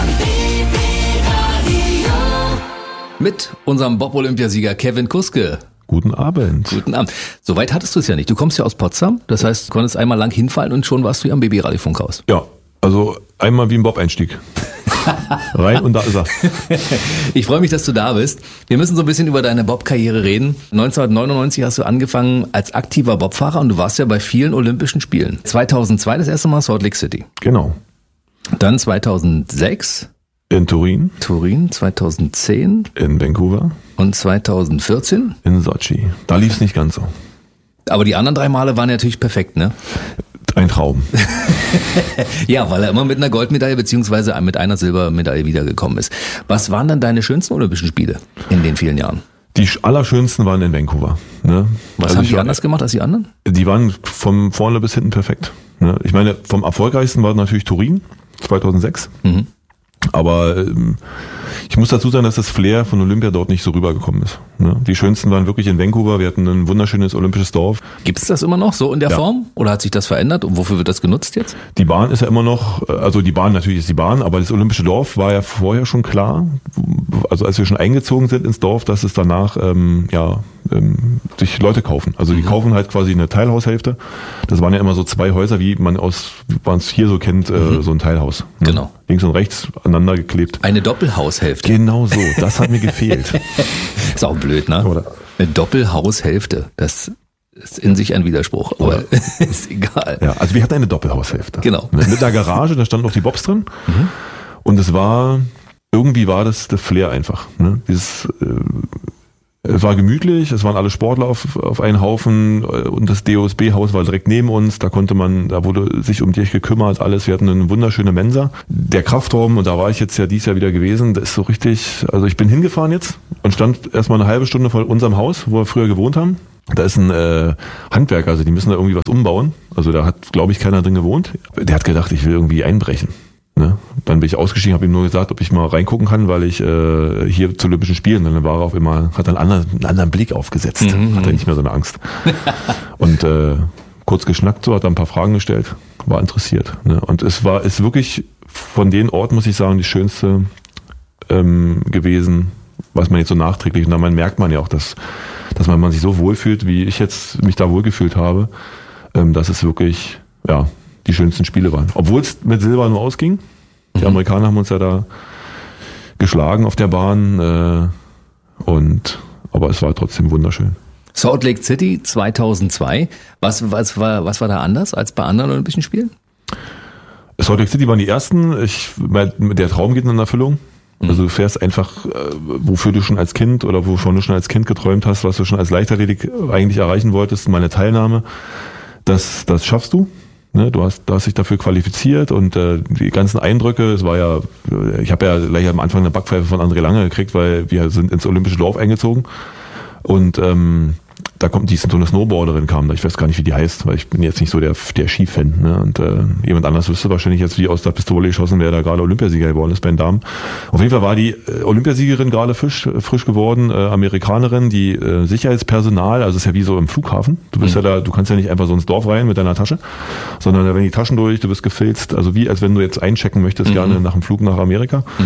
Mit unserem Bob-Olympiasieger Kevin Kuske. Guten Abend. Guten Abend. Soweit hattest du es ja nicht. Du kommst ja aus Potsdam. Das heißt, du konntest einmal lang hinfallen und schon warst du ja am B B-Radio-Funkhaus. Ja, also einmal wie ein Bob-Einstieg. Rein und da ist er. Ich freue mich, dass du da bist. Wir müssen so ein bisschen über deine Bob-Karriere reden. neunzehnhundertneunundneunzig hast du angefangen als aktiver Bobfahrer und du warst ja bei vielen Olympischen Spielen. zweitausendzwei das erste Mal Salt Lake City. Genau. Dann zweitausendsechs in Turin. Turin, zweitausendzehn. In Vancouver. Und zweitausendvierzehn? In Sochi. Da lief es nicht ganz so. Aber die anderen drei Male waren natürlich perfekt, ne? Ein Traum. Ja, weil er immer mit einer Goldmedaille beziehungsweise mit einer Silbermedaille wiedergekommen ist. Was waren dann deine schönsten Olympischen Spiele in den vielen Jahren? Die allerschönsten waren in Vancouver. Ne? Was also haben die war, anders gemacht als die anderen? Die waren von vorne bis hinten perfekt. Ne? Ich meine, vom erfolgreichsten war natürlich Turin, zweitausendsechs. Mhm. Aber ähm, ich muss dazu sagen, dass das Flair von Olympia dort nicht so rübergekommen ist. Ne? Die schönsten waren wirklich in Vancouver. Wir hatten ein wunderschönes olympisches Dorf. Gibt es das immer noch so in der ja. Form? Oder hat sich das verändert? Und wofür wird das genutzt jetzt? Die Bahn ist ja immer noch, also die Bahn natürlich ist die Bahn, aber das olympische Dorf war ja vorher schon klar. Also als wir schon eingezogen sind ins Dorf, dass es danach ähm, ja ähm, sich Leute kaufen. Also die mhm. kaufen halt quasi eine Teilhaushälfte. Das waren ja immer so zwei Häuser, wie man aus, wie man es hier so kennt, mhm. äh, so ein Teilhaus. Ne? Genau. Links und rechts aneinander geklebt. Eine Doppelhaushälfte. Genau so, das hat mir gefehlt. Ist auch blöd, ne? Oder? Eine Doppelhaushälfte. Das ist in sich ein Widerspruch, aber ja. ist egal. Ja, also wir hatten eine Doppelhaushälfte. Genau. Mit einer Garage, da standen noch die Bobs drin. Mhm. Und es war, irgendwie war das der Flair einfach. Ne? Dieses, äh, es war gemütlich, es waren alle Sportler auf, auf einen Haufen und das D O S B-Haus war direkt neben uns, da konnte man, da wurde sich um dich gekümmert, alles. Wir hatten eine wunderschöne Mensa. Der Kraftraum, und da war ich jetzt ja dieses Jahr wieder gewesen, das ist so richtig, also ich bin hingefahren jetzt und stand erstmal eine halbe Stunde vor unserem Haus, wo wir früher gewohnt haben. Da ist ein äh, Handwerker, also die müssen da irgendwie was umbauen. Also da hat, glaube ich, keiner drin gewohnt. Der hat gedacht, ich will irgendwie einbrechen. Ne? Dann bin ich ausgestiegen, habe ihm nur gesagt, ob ich mal reingucken kann, weil ich äh, hier zu Olympischen Spielen, und dann war er auf immer, hat einen anderen, einen anderen Blick aufgesetzt, mhm. hat er nicht mehr so eine Angst. Und äh, kurz geschnackt, so hat er ein paar Fragen gestellt, war interessiert. Ne? Und es war, ist wirklich von den Orten, muss ich sagen, die schönste ähm, gewesen, was man jetzt so nachträglich, und dann merkt man ja auch, dass, dass man, man sich so wohlfühlt, wie ich jetzt mich da wohlgefühlt habe, ähm, dass es wirklich, ja, die schönsten Spiele waren. Obwohl es mit Silber nur ausging. Die Amerikaner haben uns ja da geschlagen auf der Bahn. Äh, und aber es war trotzdem wunderschön. Salt Lake City zweitausendzwei. Was, was, war, was war da anders als bei anderen Olympischen Spielen? Salt Lake City waren die ersten. Ich, der Traum geht in Erfüllung. Also du fährst einfach, äh, wofür du schon als Kind oder wovon du schon als Kind geträumt hast, was du schon als Leichtathletik eigentlich erreichen wolltest, meine Teilnahme. Das, das schaffst du. Ne, du hast, du hast dich dafür qualifiziert und äh, die ganzen Eindrücke, es war ja, ich habe ja gleich am Anfang eine Backpfeife von André Lange gekriegt, weil wir sind ins Olympische Dorf eingezogen und ähm, da kommt die, so eine Snowboarderin kam da, ich weiß gar nicht, wie die heißt, weil ich bin jetzt nicht so der, der Skifan, ne? Und äh, jemand anders wüsste wahrscheinlich jetzt wie aus der Pistole geschossen, wer da gerade Olympiasieger geworden ist bei den Damen. Auf jeden Fall war die äh, Olympiasiegerin gerade frisch, frisch geworden, äh, Amerikanerin, die äh, Sicherheitspersonal, also ist ja wie so im Flughafen, du bist mhm. ja da, du kannst ja nicht einfach so ins Dorf rein mit deiner Tasche, sondern da werden die Taschen durch, du wirst gefilzt, also wie als wenn du jetzt einchecken möchtest, mhm. gerne nach dem Flug nach Amerika. Mhm.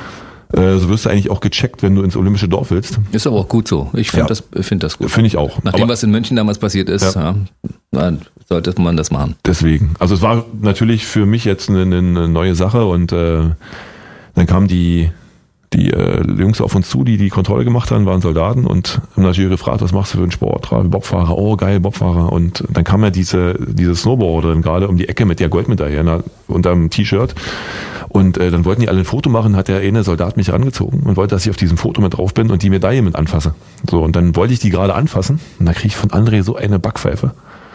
So wirst du eigentlich auch gecheckt, wenn du ins Olympische Dorf willst. Ist aber auch gut so. Ich finde ja. das, find das gut. Finde ich auch. Nach dem, aber was in München damals passiert ist, ja. Ja, sollte man das machen. Deswegen. Also es war natürlich für mich jetzt eine, eine neue Sache und äh, dann kamen die die äh, Jungs auf uns zu, die die Kontrolle gemacht haben, waren Soldaten und haben natürlich gefragt, was machst du für einen Sport? Bobfahrer, oh geil, Bobfahrer. Und dann kam ja diese diese Snowboarderin gerade um die Ecke mit der Goldmedaille ne, unterm T-Shirt. Und äh, dann wollten die alle ein Foto machen, hat der eine Soldat mich herangezogen und wollte, dass ich auf diesem Foto mit drauf bin und die Medaille mit anfasse. So, und dann wollte ich die gerade anfassen und dann kriege ich von André so eine Backpfeife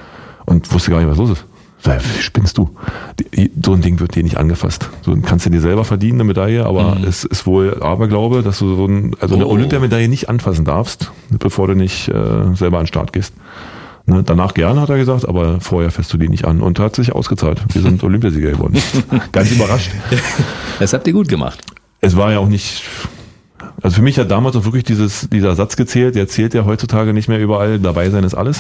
und wusste gar nicht, was los ist. Wie spinnst du? So ein Ding wird dir nicht angefasst. So kannst du dir selber verdienen, eine Medaille, aber mhm. es ist wohl Aberglaube, dass du so ein, also eine oh. Olympiamedaille nicht anfassen darfst, bevor du nicht äh, selber an den Start gehst. Ne, danach gerne, hat er gesagt, aber vorher fässt du die nicht an. Und hat sich ausgezahlt. Wir sind Olympiasieger geworden. Ganz überrascht. Das habt ihr gut gemacht. Es war ja auch nicht, also für mich hat damals auch wirklich dieses, dieser Satz gezählt, der zählt ja heutzutage nicht mehr überall, dabei sein ist alles.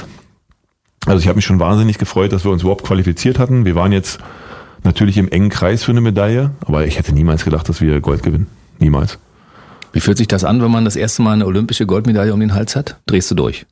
Also ich habe mich schon wahnsinnig gefreut, dass wir uns überhaupt qualifiziert hatten. Wir waren jetzt natürlich im engen Kreis für eine Medaille, aber ich hätte niemals gedacht, dass wir Gold gewinnen. Niemals. Wie fühlt sich das an, wenn man das erste Mal eine olympische Goldmedaille um den Hals hat? Drehst du durch?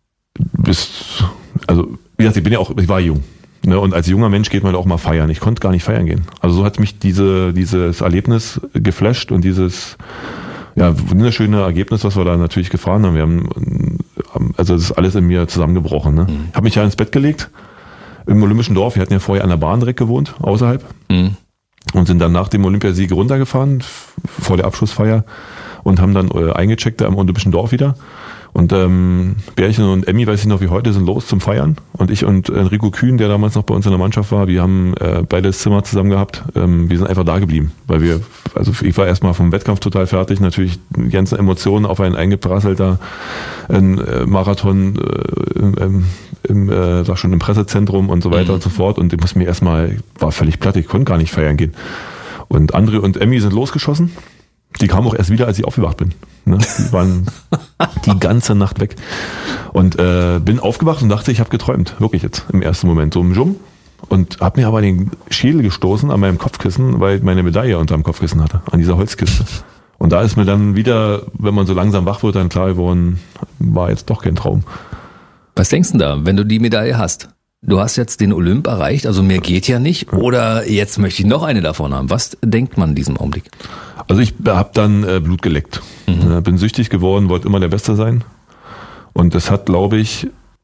Bis, also wie gesagt, ich bin ja auch, ich war jung. Ne, und als junger Mensch geht man auch mal feiern. Ich konnte gar nicht feiern gehen. Also so hat mich diese, dieses Erlebnis geflasht und dieses ja, wunderschöne Ergebnis, was wir da natürlich gefahren haben. Wir haben, also das ist alles in mir zusammengebrochen. Ne? Mhm. Ich habe mich ja ins Bett gelegt im Olympischen Dorf. Wir hatten ja vorher an der Bahn direkt gewohnt, außerhalb. Mhm. Und sind dann nach dem Olympiasieg runtergefahren, vor der Abschlussfeier, und haben dann äh, eingecheckt da im Olympischen Dorf wieder. Und ähm, Bärchen und Emmy, weiß ich noch wie heute, sind los zum Feiern. Und ich und Enrico Kühn, der damals noch bei uns in der Mannschaft war, wir haben äh, beide das Zimmer zusammen gehabt. Ähm, wir sind einfach da geblieben, weil wir, also ich war erstmal vom Wettkampf total fertig, natürlich die ganzen Emotionen auf einen eingeprasselt da, ein äh, Marathon äh, im, im äh, sag schon, im Pressezentrum und so weiter mhm. und so fort. Und ich muss mir erstmal, war völlig platt, ich konnte gar nicht feiern gehen. Und André und Emmy sind losgeschossen. Die kamen auch erst wieder, als ich aufgewacht bin. Ne? Die waren die ganze Nacht weg. Und äh, bin aufgewacht und dachte, ich habe geträumt. Wirklich jetzt im ersten Moment. So im Jum. Und habe mir aber den Schädel gestoßen an meinem Kopfkissen, weil ich meine Medaille unter dem Kopfkissen hatte. An dieser Holzkiste. Und da ist mir dann wieder, wenn man so langsam wach wird, dann klar geworden, war jetzt doch kein Traum. Was denkst du da, wenn du die Medaille hast? Du hast jetzt den Olymp erreicht, also mehr geht ja nicht. Oder jetzt möchte ich noch eine davon haben. Was denkt man in diesem Augenblick? Also ich habe dann äh, Blut geleckt. Mhm. Bin süchtig geworden, wollte immer der Beste sein. Und das hat, glaube ich,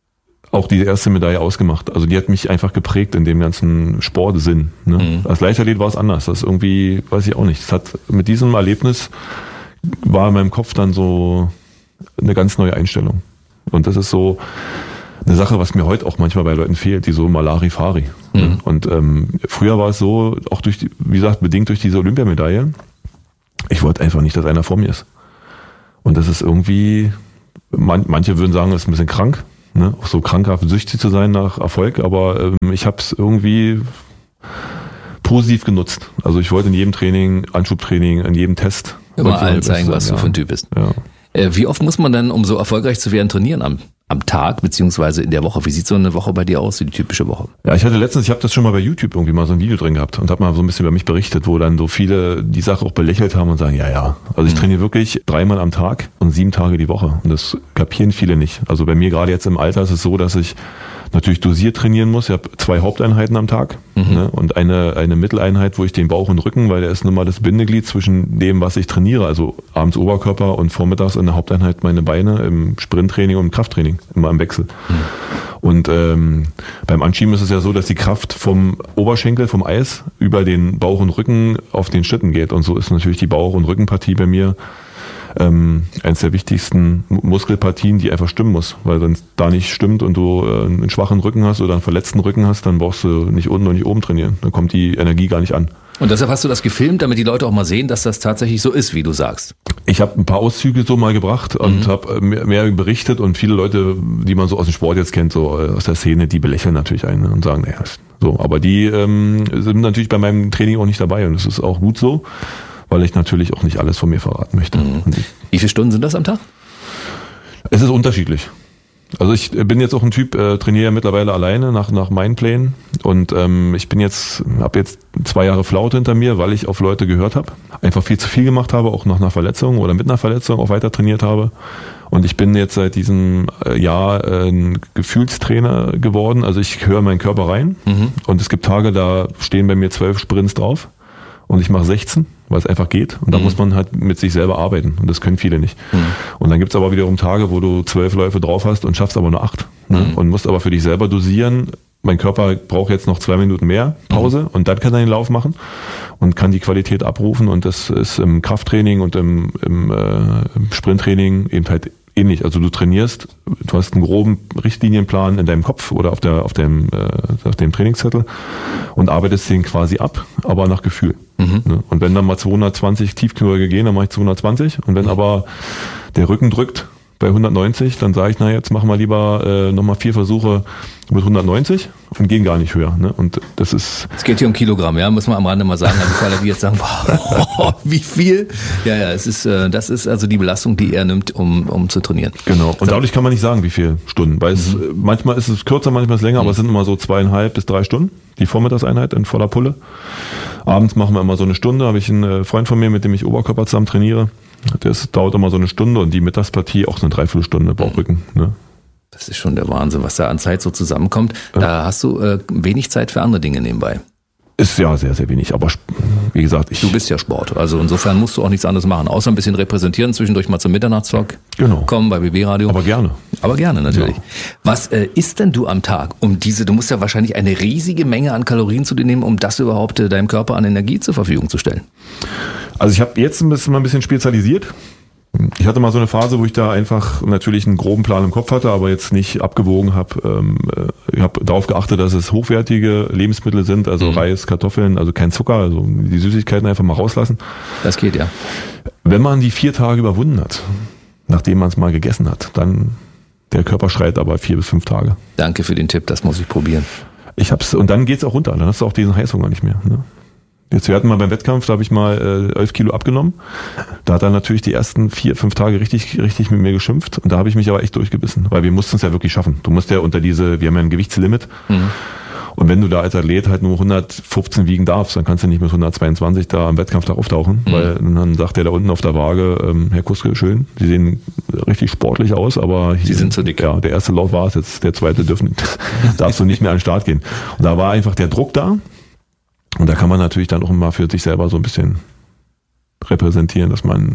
auch die erste Medaille ausgemacht. Also die hat mich einfach geprägt in dem ganzen Sportsinn. Ne? Mhm. Als Leichtathlet war es anders. Das ist irgendwie, weiß ich auch nicht. Es hat mit diesem Erlebnis war in meinem Kopf dann so eine ganz neue Einstellung. Und das ist so eine Sache, was mir heute auch manchmal bei Leuten fehlt, die so Malari-Fari. Mhm. Und ähm, früher war es so, auch durch, die, wie gesagt, bedingt durch diese Olympiamedaille, ich wollte einfach nicht, dass einer vor mir ist. Und das ist irgendwie, man, manche würden sagen, das ist ein bisschen krank, ne? Auch so krankhaft süchtig zu sein nach Erfolg, aber ähm, ich habe es irgendwie positiv genutzt. Also ich wollte in jedem Training, Anschubtraining, in jedem Test immer allen zeigen, was du für ein Typ bist. Ja. Äh, wie oft muss man denn, um so erfolgreich zu werden, trainieren am, am Tag beziehungsweise in der Woche? Wie sieht so eine Woche bei dir aus, die typische Woche? Ja, ich hatte letztens, ich habe das schon mal bei YouTube irgendwie mal so ein Video drin gehabt und habe mal so ein bisschen über mich berichtet, wo dann so viele die Sache auch belächelt haben und sagen, ja, ja, also ich mhm. trainiere wirklich dreimal am Tag und sieben Tage die Woche und das kapieren viele nicht. Also bei mir gerade jetzt im Alter ist es so, dass ich natürlich dosiert trainieren muss. Ich habe zwei Haupteinheiten am Tag mhm. ne, und eine eine Mitteleinheit, wo ich den Bauch und Rücken, weil der ist nun mal das Bindeglied zwischen dem, was ich trainiere, also abends Oberkörper und vormittags in der Haupteinheit meine Beine im Sprinttraining und im Krafttraining, immer im Wechsel. Mhm. Und ähm, beim Anschieben ist es ja so, dass die Kraft vom Oberschenkel, vom Eis, über den Bauch und Rücken auf den Schlitten geht. Und so ist natürlich die Bauch- und Rückenpartie bei mir Ähm, eines der wichtigsten Muskelpartien, die einfach stimmen muss, weil wenn es da nicht stimmt und du äh, einen schwachen Rücken hast oder einen verletzten Rücken hast, dann brauchst du nicht unten und nicht oben trainieren. Dann kommt die Energie gar nicht an. Und deshalb hast du das gefilmt, damit die Leute auch mal sehen, dass das tatsächlich so ist, wie du sagst. Ich habe ein paar Auszüge so mal gebracht und mhm. habe mehr, mehr berichtet und viele Leute, die man so aus dem Sport jetzt kennt, so aus der Szene, die belächeln natürlich einen und sagen, naja, so, aber die ähm, sind natürlich bei meinem Training auch nicht dabei und das ist auch gut so, weil ich natürlich auch nicht alles von mir verraten möchte. Mhm. Wie viele Stunden sind das am Tag? Es ist unterschiedlich. Also ich bin jetzt auch ein Typ, äh, trainiere ja mittlerweile alleine nach nach meinen Plänen und ähm, ich bin jetzt, habe jetzt zwei Jahre Flaute hinter mir, weil ich auf Leute gehört habe, einfach viel zu viel gemacht habe, auch nach einer Verletzung oder mit einer Verletzung auch weiter trainiert habe. Und ich bin jetzt seit diesem Jahr ein Gefühlstrainer geworden. Also ich höre meinen Körper rein mhm. und es gibt Tage, da stehen bei mir zwölf Sprints drauf. Und ich mache sechzehn, weil es einfach geht. Und da mhm. muss man halt mit sich selber arbeiten. Und das können viele nicht. Mhm. Und dann gibt's aber wiederum Tage, wo du zwölf Läufe drauf hast und schaffst aber nur acht. Ne? Mhm. Und musst aber für dich selber dosieren. Mein Körper braucht jetzt noch zwei Minuten mehr Pause. Mhm. Und dann kann er den Lauf machen und kann die Qualität abrufen. Und das ist im Krafttraining und im, im, äh, im Sprinttraining eben halt ähnlich. Also du trainierst, du hast einen groben Richtlinienplan in deinem Kopf oder auf der auf dem äh, auf dem Trainingszettel und arbeitest den quasi ab, aber nach Gefühl. Mhm. Ne? Und wenn dann mal zweihundertzwanzig Tiefknie gehen, dann mache ich zweihundertzwanzig. Und wenn mhm. aber der Rücken drückt bei hundertneunzig, dann sage ich, na jetzt machen wir lieber äh, nochmal vier Versuche mit hundertneunzig und gehen gar nicht höher. Ne? Und das ist. Es geht hier um Kilogramm, ja, muss man am Rande mal sagen. Also für alle, die jetzt sagen, boah, wie viel? Ja, ja, es ist, äh, das ist also die Belastung, die er nimmt, um, um zu trainieren. Genau. Und dadurch kann man nicht sagen, wie viele Stunden, weil es mhm. manchmal ist es kürzer, manchmal ist es länger, mhm. aber es sind immer so zweieinhalb bis drei Stunden, die Vormittagseinheit in voller Pulle. Abends machen wir immer so eine Stunde, habe ich einen Freund von mir, mit dem ich Oberkörper zusammen trainiere. Das dauert immer so eine Stunde und die Mittagspartie auch eine Dreiviertelstunde Bauchrücken. Ne? Das ist schon der Wahnsinn, was da an Zeit so zusammenkommt. Da ja. hast du äh, wenig Zeit für andere Dinge nebenbei. Ist ja sehr, sehr wenig, aber wie gesagt, ich... Du bist ja Sport, also insofern musst du auch nichts anderes machen, außer ein bisschen repräsentieren, zwischendurch mal zum Mitternachtstalk genau. kommen bei B B Radio. Aber gerne. Aber gerne, natürlich. Ja. Was äh, isst denn du am Tag, um diese, du musst ja wahrscheinlich eine riesige Menge an Kalorien zu dir nehmen, um das überhaupt äh, deinem Körper an Energie zur Verfügung zu stellen? Also ich habe jetzt ein bisschen, mal ein bisschen spezialisiert. Ich hatte mal so eine Phase, wo ich da einfach natürlich einen groben Plan im Kopf hatte, aber jetzt nicht abgewogen habe. Ähm, ich habe darauf geachtet, dass es hochwertige Lebensmittel sind, also mhm. Reis, Kartoffeln, also kein Zucker, also die Süßigkeiten einfach mal rauslassen. Das geht, ja. Wenn man die vier Tage überwunden hat, nachdem man es mal gegessen hat, dann der Körper schreit aber vier bis fünf Tage. Danke für den Tipp, das muss ich probieren. Ich hab's, und dann geht's auch runter, dann hast du auch diesen Heißhunger nicht mehr. Ne? Jetzt, wir hatten mal beim Wettkampf, da habe ich mal äh, elf Kilo abgenommen. Da hat er natürlich die ersten vier, fünf Tage richtig, richtig mit mir geschimpft. Und da habe ich mich aber echt durchgebissen, weil wir mussten es ja wirklich schaffen. Du musst ja unter diese, wir haben ja ein Gewichtslimit. Mhm. Und wenn du da als Athlet halt nur hundertfünfzehn wiegen darfst, dann kannst du nicht mit hundertzweiundzwanzig da am Wettkampf da auftauchen. Mhm. Weil dann sagt der da unten auf der Waage, ähm, Herr Kuske, schön, Sie sehen richtig sportlich aus, aber hier, Sie sind zu dick. Ja, der erste Lauf war es, jetzt der zweite dürfen, darfst du nicht mehr an den Start gehen. Und da war einfach der Druck da. Und da kann man natürlich dann auch mal für sich selber so ein bisschen repräsentieren, dass man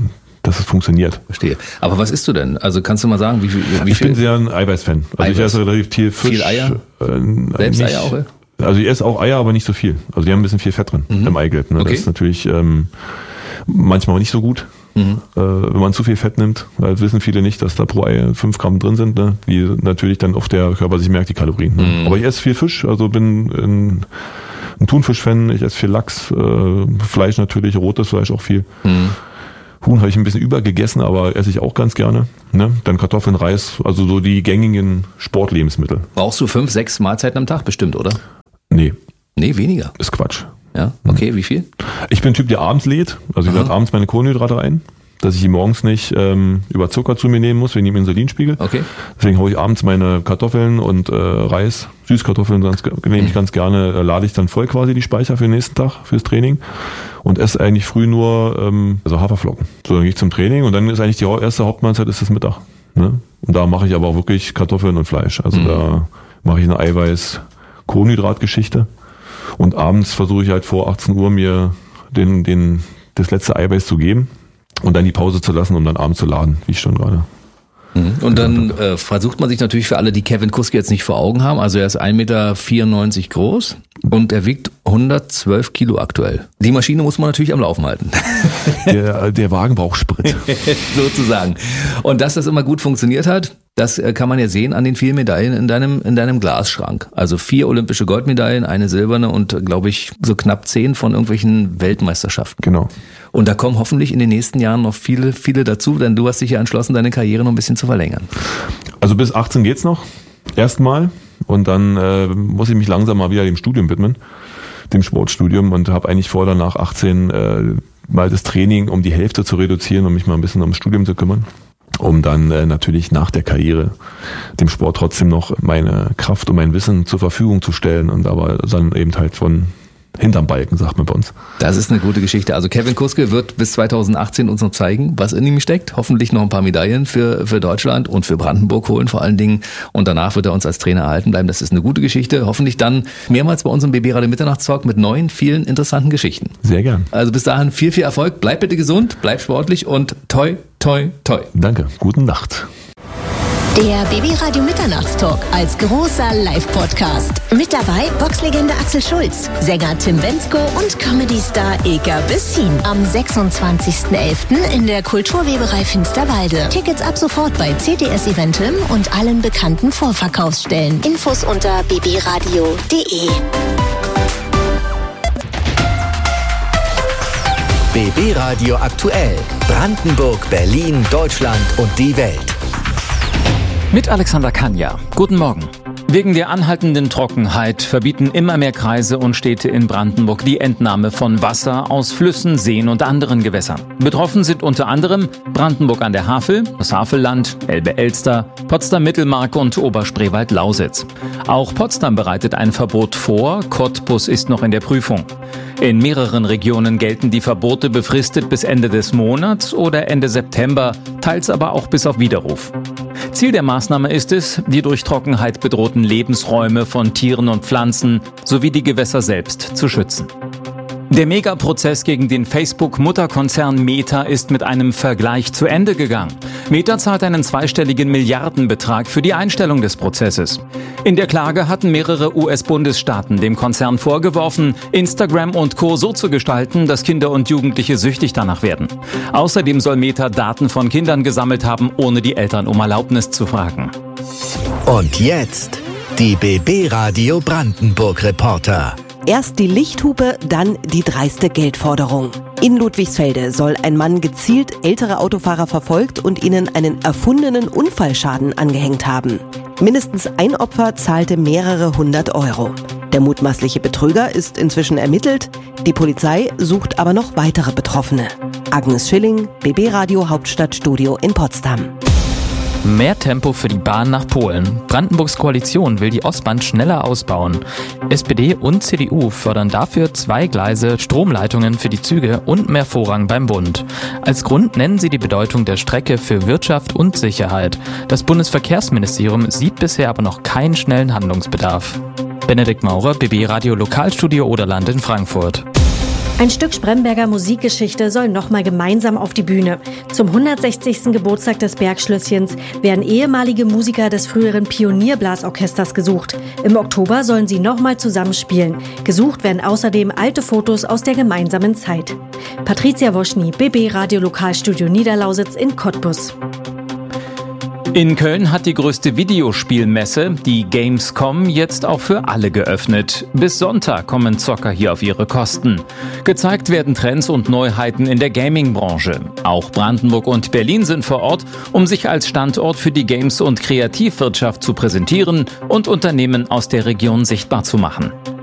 dass es funktioniert. Verstehe. Aber was isst du denn? Also kannst du mal sagen, wie, wie, wie ich viel? bin sehr ein Eiweiß-Fan. Also Eiweiß. ich esse relativ viel Fisch. Viel Eier? Äh, Selbst nicht, Eier auch? Ja? Also ich esse auch Eier, aber nicht so viel. Also die haben ein bisschen viel Fett drin Mhm. im Eigelb. Ne? Okay. Das ist natürlich ähm, manchmal auch nicht so gut, Mhm. äh, wenn man zu viel Fett nimmt. Weil das wissen viele nicht, dass da pro Ei fünf Gramm drin sind, ne? Wie natürlich dann auf der Körper sich merkt, die Kalorien. Ne? Mhm. Aber ich esse viel Fisch, also bin ein, ein Thunfisch-Fan. Ich esse viel Lachs, äh, Fleisch natürlich, rotes Fleisch auch viel. Mhm. Huhn habe ich ein bisschen übergegessen, aber esse ich auch ganz gerne. Ne? Dann Kartoffeln, Reis, also so die gängigen Sportlebensmittel. Brauchst du fünf, sechs Mahlzeiten am Tag bestimmt, oder? Nee, Nee, weniger. ist Quatsch. Ja, okay, wie viel? Ich bin ein Typ, der abends lädt. Also ich Aha. lade abends meine Kohlenhydrate ein, dass ich die morgens nicht ähm, über Zucker zu mir nehmen muss, wegen dem Insulinspiegel. Okay. Deswegen haue ich abends meine Kartoffeln und äh, Reis, Süßkartoffeln ganz, nehme ich ganz gerne, äh, lade ich dann voll quasi die Speicher für den nächsten Tag, fürs Training. Und esse eigentlich früh nur ähm, also Haferflocken. So, dann gehe ich zum Training und dann ist eigentlich die hau- erste Hauptmahlzeit ist das Mittag. Ne? Und da mache ich aber auch wirklich Kartoffeln und Fleisch. Also Mhm. da mache ich eine Eiweiß-Kohlenhydratgeschichte. Und abends versuche ich halt vor achtzehn Uhr mir den, den, das letzte Eiweiß zu geben und dann die Pause zu lassen, um dann abends zu laden, wie ich schon gerade. Mhm. Und dann äh, versucht man sich natürlich für alle, die Kevin Kuske jetzt nicht vor Augen haben, also er ist ein Meter vierundneunzig groß und er wiegt hundertzwölf Kilo aktuell. Die Maschine muss man natürlich am Laufen halten. Der, der Wagen braucht Sprit. Sozusagen. Und dass das immer gut funktioniert hat, das äh, kann man ja sehen an den vielen Medaillen in deinem, in deinem Glasschrank. Also vier olympische Goldmedaillen, eine silberne und, glaube ich, so knapp zehn von irgendwelchen Weltmeisterschaften. Genau. Und da kommen hoffentlich in den nächsten Jahren noch viele, viele dazu, denn du hast dich ja entschlossen, deine Karriere noch ein bisschen zu verlängern. Also bis achtzehn geht's noch. Erstmal. Und dann äh, muss ich mich langsam mal wieder dem Studium widmen, dem Sportstudium, und habe eigentlich vor, dann nach achtzehn äh, mal das Training um die Hälfte zu reduzieren und mich mal ein bisschen ums Studium zu kümmern, um dann äh, natürlich nach der Karriere dem Sport trotzdem noch meine Kraft und mein Wissen zur Verfügung zu stellen, und aber dann eben halt von hinterm Balken, sagt man bei uns. Das ist eine gute Geschichte. Also Kevin Kuske wird bis zweitausendachtzehn uns noch zeigen, was in ihm steckt. Hoffentlich noch ein paar Medaillen für, für Deutschland und für Brandenburg holen vor allen Dingen. Und danach wird er uns als Trainer erhalten bleiben. Das ist eine gute Geschichte. Hoffentlich dann mehrmals bei uns im B B Radio Mitternachtstalk mit neuen, vielen interessanten Geschichten. Sehr gern. Also bis dahin viel, viel Erfolg. Bleib bitte gesund, bleib sportlich und toi, toi, toi. Danke. Gute Nacht. Der B B Radio Mitternachtstalk als großer Live-Podcast. Mit dabei Boxlegende Axel Schulz, Sänger Tim Bendzko und Comedy-Star Ilka Bessin. Am sechsundzwanzigsten elften in der Kulturweberei Finsterwalde. Tickets ab sofort bei C T S Eventim und allen bekannten Vorverkaufsstellen. Infos unter b b radio punkt d e. B B Radio aktuell. Brandenburg, Berlin, Deutschland und die Welt. Mit Alexander Kanja. Guten Morgen. Wegen der anhaltenden Trockenheit verbieten immer mehr Kreise und Städte in Brandenburg die Entnahme von Wasser aus Flüssen, Seen und anderen Gewässern. Betroffen sind unter anderem Brandenburg an der Havel, das Havelland, Elbe-Elster, Potsdam-Mittelmark und Oberspreewald-Lausitz. Auch Potsdam bereitet ein Verbot vor, Cottbus ist noch in der Prüfung. In mehreren Regionen gelten die Verbote befristet bis Ende des Monats oder Ende September, teils aber auch bis auf Widerruf. Ziel der Maßnahme ist es, die durch Trockenheit bedrohten Lebensräume von Tieren und Pflanzen sowie die Gewässer selbst zu schützen. Der Megaprozess gegen den Facebook-Mutterkonzern Meta ist mit einem Vergleich zu Ende gegangen. Meta zahlt einen zweistelligen Milliardenbetrag für die Einstellung des Prozesses. In der Klage hatten mehrere U S-Bundesstaaten dem Konzern vorgeworfen, Instagram und Co. so zu gestalten, dass Kinder und Jugendliche süchtig danach werden. Außerdem soll Meta Daten von Kindern gesammelt haben, ohne die Eltern um Erlaubnis zu fragen. Und jetzt die B B Radio Brandenburg Reporter. Erst die Lichthupe, dann die dreiste Geldforderung. In Ludwigsfelde soll ein Mann gezielt ältere Autofahrer verfolgt und ihnen einen erfundenen Unfallschaden angehängt haben. Mindestens ein Opfer zahlte mehrere hundert Euro. Der mutmaßliche Betrüger ist inzwischen ermittelt. Die Polizei sucht aber noch weitere Betroffene. Agnes Schilling, B B Radio Hauptstadtstudio in Potsdam. Mehr Tempo für die Bahn nach Polen. Brandenburgs Koalition will die Ostbahn schneller ausbauen. S P D und C D U fördern dafür zwei Gleise, Stromleitungen für die Züge und mehr Vorrang beim Bund. Als Grund nennen sie die Bedeutung der Strecke für Wirtschaft und Sicherheit. Das Bundesverkehrsministerium sieht bisher aber noch keinen schnellen Handlungsbedarf. Benedikt Maurer, B B Radio Lokalstudio Oderland in Frankfurt. Ein Stück Spremberger Musikgeschichte soll nochmal gemeinsam auf die Bühne. Zum hundertsechzigsten Geburtstag des Bergschlösschens werden ehemalige Musiker des früheren Pionierblasorchesters gesucht. Im Oktober sollen sie nochmal zusammen spielen. Gesucht werden außerdem alte Fotos aus der gemeinsamen Zeit. Patricia Woschny, B B Radio Lokalstudio Niederlausitz in Cottbus. In Köln hat die größte Videospielmesse, die Gamescom, jetzt auch für alle geöffnet. Bis Sonntag kommen Zocker hier auf ihre Kosten. Gezeigt werden Trends und Neuheiten in der Gaming-Branche. Auch Brandenburg und Berlin sind vor Ort, um sich als Standort für die Games- und Kreativwirtschaft zu präsentieren und Unternehmen aus der Region sichtbar zu machen.